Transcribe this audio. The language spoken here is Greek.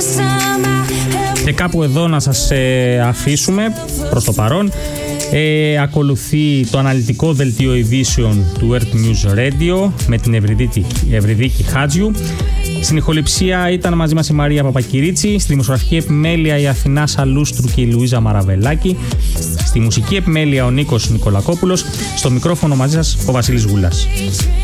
Και κάπου εδώ να σας αφήσουμε προς το παρόν. Ακολουθεί το αναλυτικό δελτίο ειδήσεων του Earth News Radio με την Ευρυδίκη Χάτζιου. Στην ηχοληψία ήταν μαζί μας η Μαρία Παπακυρίτσι, στη δημοσιογραφική επιμέλεια η Αθηνά Σαλούστρου και η Λουίζα Μαραβελάκη, στη μουσική επιμέλεια ο Νίκος Νικολακόπουλος, στο μικρόφωνο μαζί σας ο Βασίλης Γουλάς.